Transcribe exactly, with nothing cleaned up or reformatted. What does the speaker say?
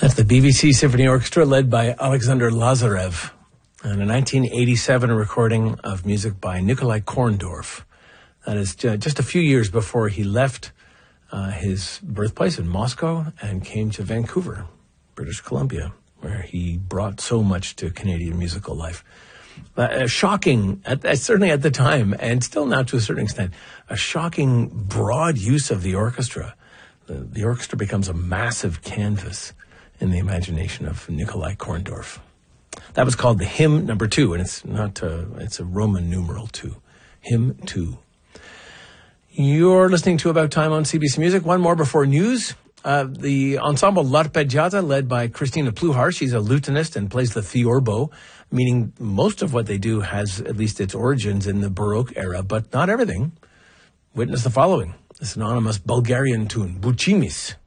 That's the B B C Symphony Orchestra led by Alexander Lazarev, and a nineteen eighty-seven recording of music by Nikolai Korndorf. That is just a few years before he left uh, his birthplace in Moscow and came to Vancouver, British Columbia, where he brought so much to Canadian musical life. Uh, shocking, at, uh, certainly at the time, and still now to a certain extent, a shocking broad use of the orchestra. The, the orchestra becomes a massive canvas in the imagination of Nikolai Korndorf. That was called the Hymn Number Two, and it's not, uh, it's a Roman numeral two. Hymn Two. You're listening to About Time on C B C Music. One more before news. Uh, the ensemble L'Arpeggiata, led by Christina Pluhar. She's a lutenist and plays the theorbo, meaning most of what they do has at least its origins in the Baroque era, but not everything. Witness the following. This anonymous Bulgarian tune, Buchimis.